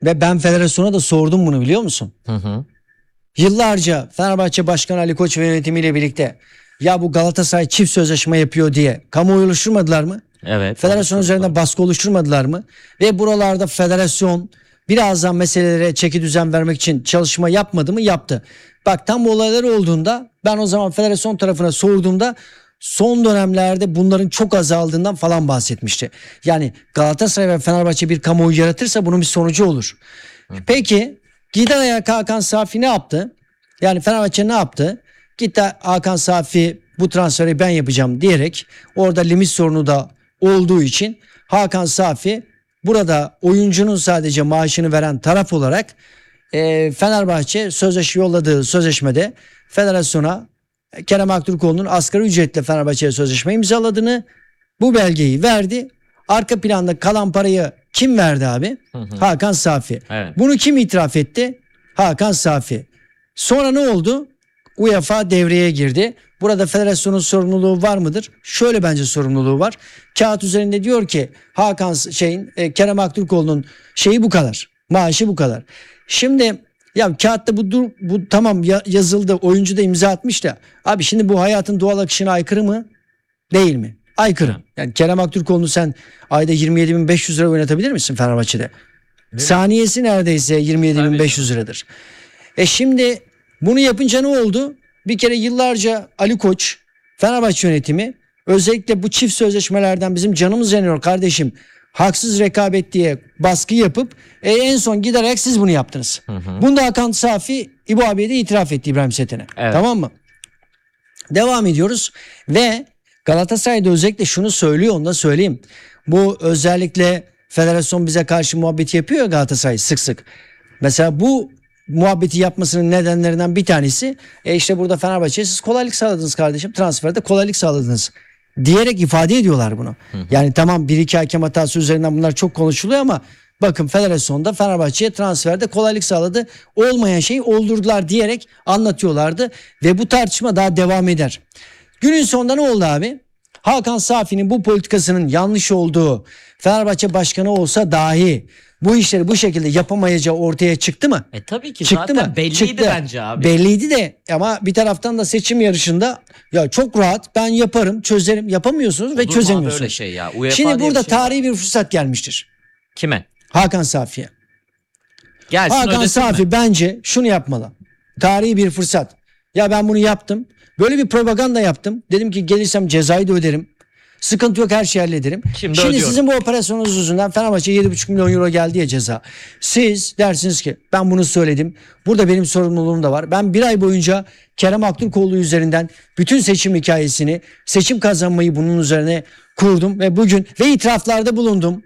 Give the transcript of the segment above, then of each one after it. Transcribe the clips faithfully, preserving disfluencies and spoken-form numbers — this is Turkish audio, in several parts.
Ve ben federasyona da sordum bunu, biliyor musun? Hı hı. Yıllarca Fenerbahçe Başkanı Ali Koç ve yönetimiyle birlikte ya bu Galatasaray çift sözleşme yapıyor diye kamuoyu oluşturmadılar mı? Evet. Federasyon üzerinde baskı oluşturmadılar mı? Ve buralarda federasyon birazdan meselelere çeki düzen vermek için çalışma yapmadı mı? Yaptı. Bak, tam bu olaylar olduğunda ben o zaman federasyon tarafına sorduğumda son dönemlerde bunların çok azaldığından falan bahsetmişti. Yani Galatasaray ve Fenerbahçe bir kamuoyu yaratırsa bunun bir sonucu olur. Peki gider ayak Hakan Safi ne yaptı? Yani Fenerbahçe ne yaptı? Gitti Hakan Safi bu transferi ben yapacağım diyerek, orada limit sorunu da olduğu için Hakan Safi burada oyuncunun sadece maaşını veren taraf olarak e, Fenerbahçe sözleşme yolladığı sözleşmede federasyona Kerem Aktürkoğlu'nun asgari ücretle Fenerbahçe'ye sözleşme imzaladığını, bu belgeyi verdi. Arka planda kalan parayı kim verdi abi? Hı hı. Hakan Safi. Evet. Bunu kim itiraf etti? Hakan Safi. Sonra ne oldu? UEFA devreye girdi. Burada federasyonun sorumluluğu var mıdır? Şöyle bence sorumluluğu var. Kağıt üzerinde diyor ki Hakan şeyin e, Kerem Aktürkoğlu'nun şeyi bu kadar. Maaşı bu kadar. Şimdi ya kağıtta bu, dur, bu tamam ya, yazıldı, oyuncu da imza atmış da abi şimdi bu hayatın doğal akışına aykırı mı? Değil mi? Aykırı. Yani Kerem Aktürkoğlu'nu sen ayda yirmi yedi bin beş yüz lira oynatabilir misin Fenerbahçe'de? Evet. Saniyesi neredeyse yirmi yedi bin beş yüz liradır. E şimdi bunu yapınca ne oldu? Bir kere yıllarca Ali Koç, Fenerbahçe yönetimi özellikle bu çift sözleşmelerden bizim canımız yanıyor kardeşim, haksız rekabet diye baskı yapıp e, en son giderek siz bunu yaptınız. Hı hı. Bunu da Hakan Safi İbo abiye de itiraf etti, İbrahim Seten'e. Evet. Tamam mı? Devam ediyoruz ve Galatasaray'da özellikle şunu söylüyor, onu da söyleyeyim. Bu özellikle federasyon bize karşı muhabbeti yapıyor ya Galatasaray sık sık. Mesela bu muhabbeti yapmasının nedenlerinden bir tanesi e işte burada Fenerbahçe'ye siz kolaylık sağladınız kardeşim, transferde kolaylık sağladınız diyerek ifade ediyorlar bunu. Hı hı. Yani tamam bir iki hakem hatası üzerinden bunlar çok konuşuluyor ama bakın federasyonda Fenerbahçe'ye transferde kolaylık sağladı, olmayan şeyi oldurdular diyerek anlatıyorlardı ve bu tartışma daha devam eder. Günün sonunda ne oldu abi? Hakan Safi'nin bu politikasının yanlış olduğu, Fenerbahçe başkanı olsa dahi bu işleri bu şekilde yapamayacağı ortaya çıktı mı? E tabii ki çıktı zaten mı? belliydi çıktı. Bence abi. Belliydi de ama bir taraftan da seçim yarışında ya çok rahat ben yaparım, çözerim, yapamıyorsunuz Olur ve çözemiyorsunuz. Böyle şey ya. UEFA Şimdi burada bir şey tarihi var. Bir fırsat gelmiştir. Kime? Hakan Safi'ye. Gelsin, Hakan Safi mi? Bence şunu yapmalı. Tarihi bir fırsat. Ya ben bunu yaptım. Böyle bir propaganda yaptım. Dedim ki gelirsem cezayı da öderim. Sıkıntı yok, her şeyi hallederim. Şimdi, Şimdi sizin bu operasyonunuz yüzünden Fenerbahçe yedi buçuk milyon euro geldi ya ceza. Siz dersiniz ki ben bunu söyledim. Burada benim sorumluluğum da var. Ben bir ay boyunca Kerem Aktürkoğlu üzerinden bütün seçim hikayesini, seçim kazanmayı bunun üzerine kurdum. Ve bugün ve itiraflarda bulundum.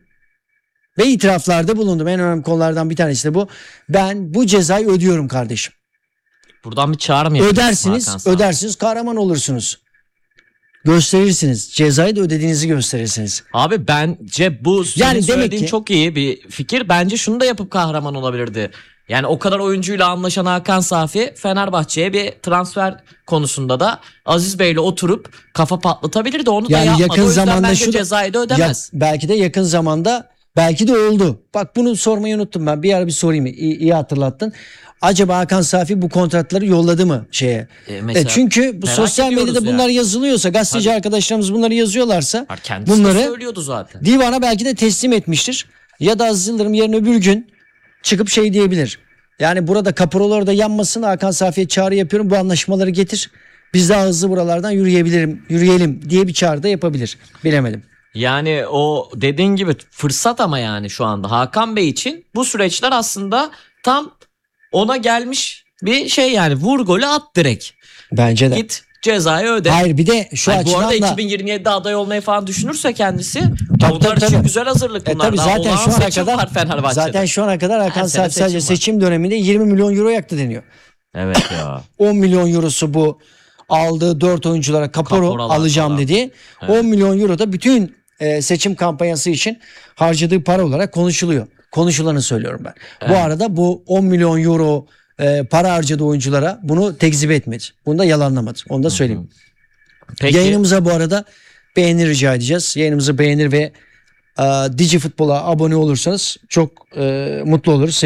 Ve itiraflarda bulundum. En önemli konulardan bir tanesi de bu. Ben bu cezayı ödüyorum kardeşim. Buradan bir çağrı mı yapıyorsunuz? Ödersiniz, ödersiniz, kahraman olursunuz. Gösterirsiniz. Cezayı da ödediğinizi gösterirsiniz. Abi bence bu senin yani söylediğin ki, çok iyi bir fikir. Bence şunu da yapıp kahraman olabilirdi. Yani o kadar oyuncuyla anlaşan Hakan Safi Fenerbahçe'ye bir transfer konusunda da Aziz Bey'le oturup kafa patlatabilirdi. Onu yani da yapmadı. Yakın o yüzden zamanda bence şu da, cezayı da ödemez. Ya, belki de yakın zamanda belki de oldu. Bak bunu sormayı unuttum ben. Bir ara bir sorayım. İyi, iyi hatırlattın. Acaba Hakan Safi bu kontratları yolladı mı şeye? E, mesela, e çünkü bu sosyal medyada bunlar yani. yazılıyorsa, gazeteci Tabii. arkadaşlarımız bunları yazıyorlarsa bunları söylüyordu zaten. Divana belki de teslim etmiştir. Ya da Aziz Yıldırım yarın öbür gün çıkıp şey diyebilir. Yani burada kapuralar da yanmasın, Hakan Safi'ye çağrı yapıyorum, bu anlaşmaları getir. Biz daha hızlı buralardan yürüyebilirim, yürüyelim diye bir çağrı da yapabilir. Bilemedim. Yani o dediğin gibi fırsat ama yani şu anda Hakan Bey için bu süreçler aslında tam ona gelmiş bir şey, yani vur golü at direkt. Bence de. Git cezayı öde. Hayır bir de şu yani açıdan bu arada da. iki bin yirmi yedide aday olmayı falan düşünürse kendisi tabii, onlar tabii, için tabii. güzel hazırlık bunlar. E, tabii zaten şu ana kadar zaten şu ana kadar Hakan Safi sadece seçim döneminde yirmi milyon euro yaktı deniyor. Evet ya. on milyon eurosu bu aldığı dört oyunculara kaporo alacağım falan dedi. Evet. on milyon euro da bütün e, seçim kampanyası için harcadığı para olarak konuşuluyor. Konuşulanı söylüyorum ben. Evet. Bu arada bu on milyon euro e, para harcadığı oyunculara bunu tekzip etmedi. Bunu da yalanlamadı. Onu da söyleyeyim. Peki. Yayınımıza bu arada beğeni rica edeceğiz. Yayınımızı beğenir ve e, Digi Futbol'a abone olursanız çok e, mutlu oluruz.